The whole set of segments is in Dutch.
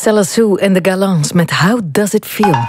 Stella Sue en de Galants met How Does It Feel?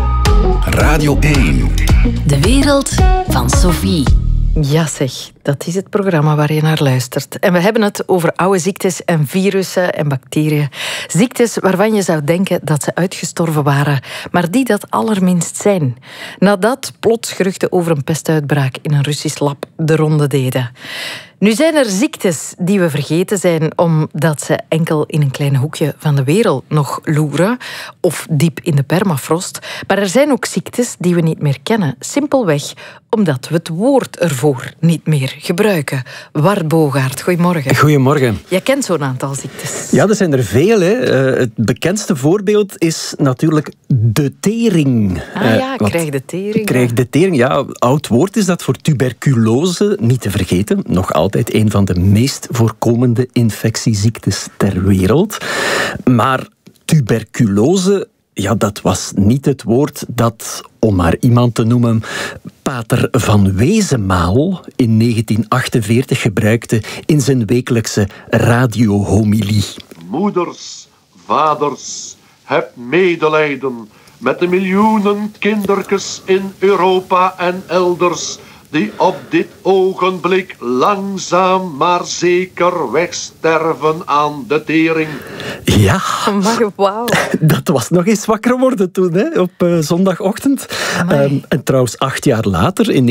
Radio 1. De wereld van Sophie. Ja zeg, dat is het programma waar je naar luistert. En we hebben het over oude ziektes en virussen en bacteriën. Ziektes waarvan je zou denken dat ze uitgestorven waren, maar die dat allerminst zijn. Nadat plots geruchten over een pestuitbraak in een Russisch lab de ronde deden. Nu zijn er ziektes die we vergeten zijn omdat ze enkel in een klein hoekje van de wereld nog loeren of diep in de permafrost. Maar er zijn ook ziektes die we niet meer kennen. Simpelweg omdat we het woord ervoor niet meer gebruiken. Wart Bogaert, goedemorgen. Goedemorgen. Jij kent zo'n aantal ziektes. Ja, er zijn er veel. Hè. Het bekendste voorbeeld is natuurlijk de tering. Krijg de tering. Krijg de tering, ja. Oud woord is dat voor tuberculose, niet te vergeten. Nog altijd een van de meest voorkomende infectieziektes ter wereld. Maar tuberculose, ja, dat was niet het woord dat, om maar iemand te noemen, Pater van Wezenmaal in 1948 gebruikte in zijn wekelijkse radiohomilie. Moeders, vaders, heb medelijden met de miljoenen kindertjes in Europa en elders die op dit ogenblik langzaam maar zeker wegsterven aan de tering. Ja, Maar wauw. dat was nog eens wakker worden toen, hè, op zondagochtend. En trouwens, 8 jaar later, in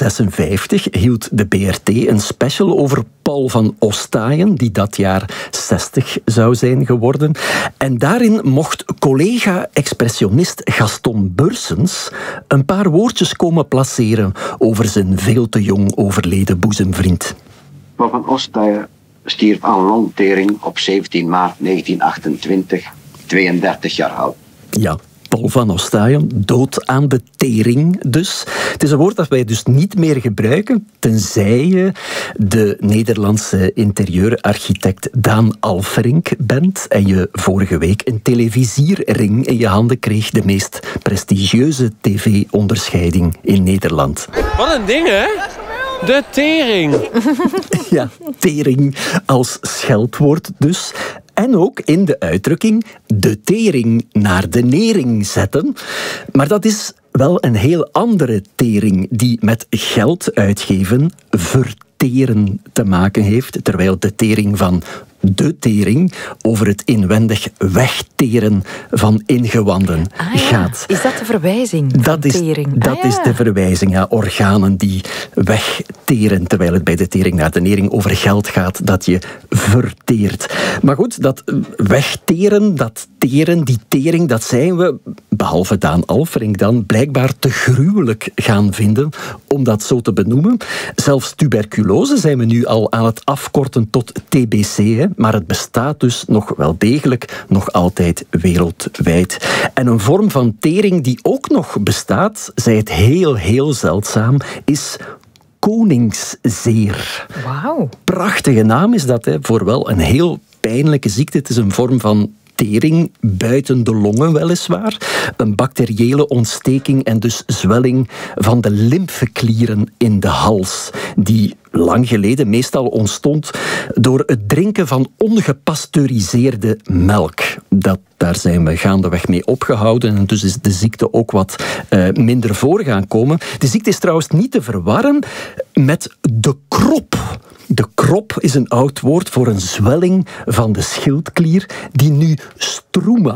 1956, hield de BRT een special over Paul van Ostaaien, die dat jaar 60 zou zijn geworden. En daarin mocht collega-expressionist Gaston Bursens een paar woordjes komen placeren over zijn veel te jong overleden boezemvriend. Paul van Ostaaien stierf aan longtering op 17 maart 1928, 32 jaar oud. Ja, Paul van Ostaaien, dood aan de tering dus. Het is een woord dat wij dus niet meer gebruiken, tenzij je de Nederlandse interieurarchitect Daan Alferink bent en je vorige week een televisierring in je handen kreeg, de meest prestigieuze tv-onderscheiding in Nederland. Wat een ding, hè? De tering. Ja, tering als scheldwoord dus. En ook in de uitdrukking de tering naar de nering zetten. Maar dat is wel een heel andere tering die met geld uitgeven, verteren te maken heeft, terwijl de tering van de tering over het inwendig wegteren van ingewanden gaat. Is dat de verwijzing van tering? Dat is de verwijzing, ja. Organen die wegteren, terwijl het bij de tering naar de nering over geld gaat dat je verteert. Maar goed, dat wegteren, dat teren, die tering, dat zijn we, behalve Daan Alferink dan, blijkbaar te gruwelijk gaan vinden om dat zo te benoemen. Zelfs tuberculose zijn we nu al aan het afkorten tot TBC, hè. Maar het bestaat dus nog wel degelijk, nog altijd wereldwijd. En een vorm van tering die ook nog bestaat, zij het heel, heel zeldzaam, is koningszeer. Wauw. Prachtige naam is dat, hè, voor wel een heel pijnlijke ziekte. Het is een vorm van tering, buiten de longen weliswaar. Een bacteriële ontsteking en dus zwelling van de lymfeklieren in de hals, die lang geleden meestal ontstond door het drinken van ongepasteuriseerde melk. Daar zijn we gaandeweg mee opgehouden en dus is de ziekte ook wat minder voor gaan komen. De ziekte is trouwens niet te verwarren met de krop. De krop is een oud woord voor een zwelling van de schildklier die nu struma